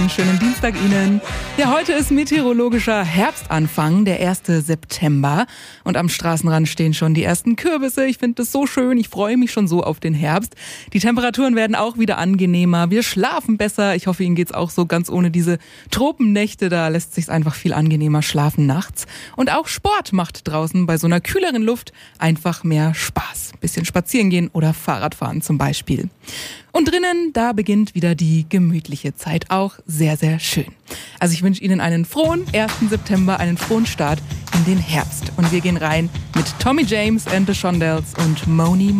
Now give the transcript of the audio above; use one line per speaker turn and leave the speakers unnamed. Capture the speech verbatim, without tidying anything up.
Schönen Dienstag Ihnen. Ja, heute ist meteorologischer Herbstanfang, der erste September. Und am Straßenrand stehen schon die ersten Kürbisse. Ich finde das so schön. Ich freue mich schon so auf den Herbst. Die Temperaturen werden auch wieder angenehmer. Wir schlafen besser. Ich hoffe, Ihnen geht's auch so ganz ohne diese Tropennächte. Da lässt sich's einfach viel angenehmer schlafen nachts. Und auch Sport macht draußen bei so einer kühleren Luft einfach mehr Spaß. Bisschen spazieren gehen oder Fahrradfahren zum Beispiel. Und drinnen, da beginnt wieder die gemütliche Zeit, auch sehr, sehr schön. Also ich wünsche Ihnen einen frohen ersten September, einen frohen Start in den Herbst. Und wir gehen rein mit Tommy James and the Shondells und Moni